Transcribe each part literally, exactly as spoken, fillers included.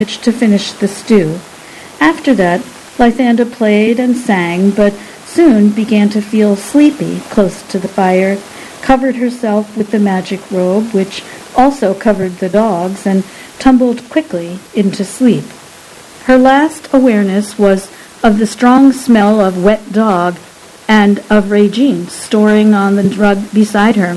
to finish the stew. After that, Lythanda played and sang, but soon began to feel sleepy close to the fire, covered herself with the magic robe, which also covered the dogs, and tumbled quickly into sleep. Her last awareness was of the strong smell of wet dog and of Regine storing on the rug beside her.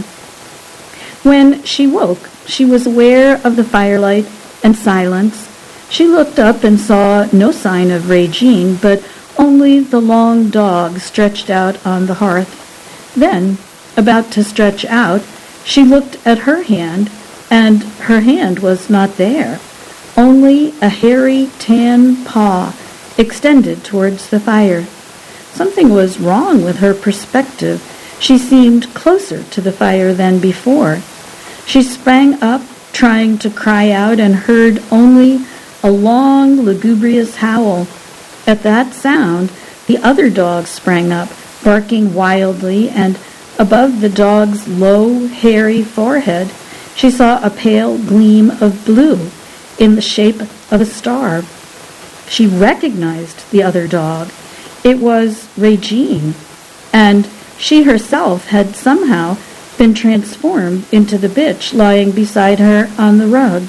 When she woke, she was aware of the firelight and silence. She looked up and saw no sign of Regine, but only the long dog stretched out on the hearth. Then, about to stretch out, she looked at her hand, and her hand was not there. Only a hairy tan paw extended towards the fire. Something was wrong with her perspective. She seemed closer to the fire than before. She sprang up, trying to cry out, and heard only a long, lugubrious howl. At that sound, the other dog sprang up, barking wildly, and above the dog's low, hairy forehead, she saw a pale gleam of blue in the shape of a star. She recognized the other dog. It was Regine, and she herself had somehow been transformed into the bitch lying beside her on the rug.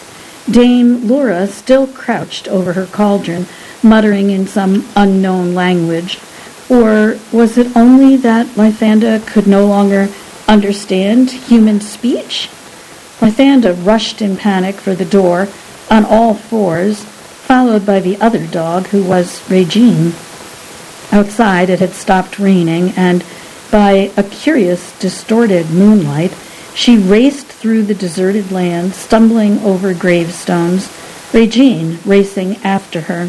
Dame Laura still crouched over her cauldron, muttering in some unknown language. Or was it only that Lythanda could no longer understand human speech? Lythanda rushed in panic for the door on all fours, followed by the other dog, who was Regine. Outside it had stopped raining, and by a curious, distorted moonlight, she raced through the deserted land, stumbling over gravestones, Regine racing after her.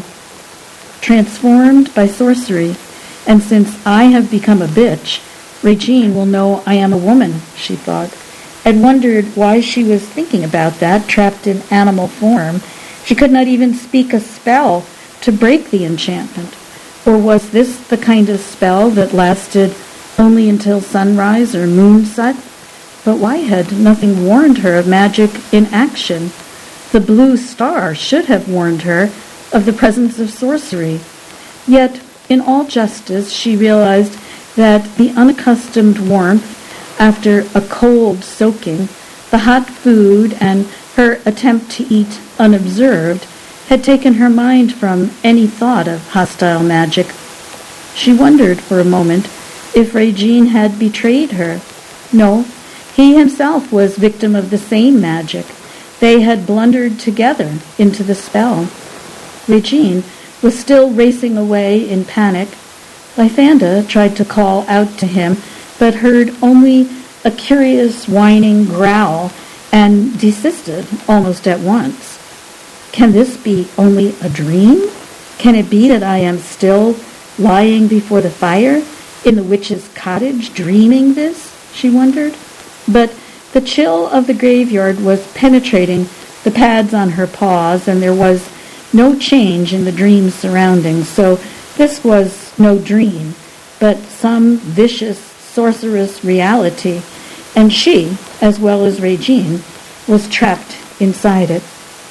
Transformed by sorcery, and since I have become a bitch, Regine will know I am a woman, she thought, and wondered why she was thinking about that, trapped in animal form. She could not even speak a spell to break the enchantment. Or was this the kind of spell that lasted only until sunrise or moonset? But why had nothing warned her of magic in action? The blue star should have warned her of the presence of sorcery. Yet, in all justice, she realized that the unaccustomed warmth after a cold soaking, the hot food, and her attempt to eat unobserved had taken her mind from any thought of hostile magic. She wondered for a moment if Regine had betrayed her. No, he himself was victim of the same magic. They had blundered together into the spell. Regine was still racing away in panic. Lythanda tried to call out to him, but heard only a curious whining growl and desisted almost at once. Can this be only a dream? Can it be that I am still lying before the fire in the witch's cottage, dreaming this? She wondered. But the chill of the graveyard was penetrating the pads on her paws, and there was no change in the dream's surroundings. So this was no dream, but some vicious, sorcerous reality, and she, as well as Regine, was trapped inside it.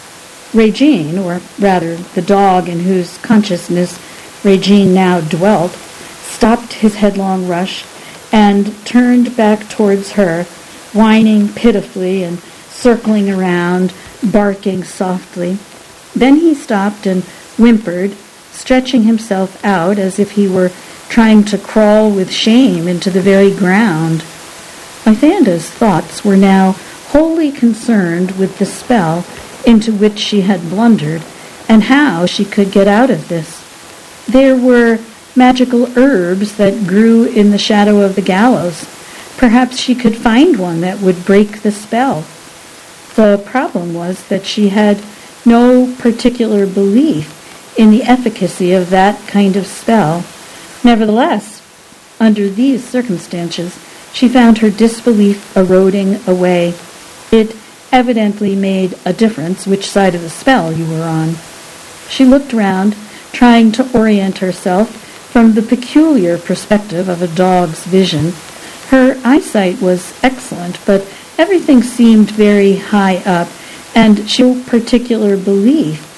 Regine, or rather the dog in whose consciousness Regine now dwelt, stopped his headlong rush and turned back towards her, whining pitifully and circling around, barking softly. Then he stopped and whimpered, stretching himself out as if he were trying to crawl with shame into the very ground. Lythanda's thoughts were now wholly concerned with the spell into which she had blundered, and how she could get out of this. There were magical herbs that grew in the shadow of the gallows. Perhaps she could find one that would break the spell. The problem was that she had no particular belief in the efficacy of that kind of spell. Nevertheless, under these circumstances, she found her disbelief eroding away. It evidently made a difference which side of the spell you were on. She looked round, trying to orient herself from the peculiar perspective of a dog's vision. Her eyesight was excellent, but everything seemed very high up, and she had no particular belief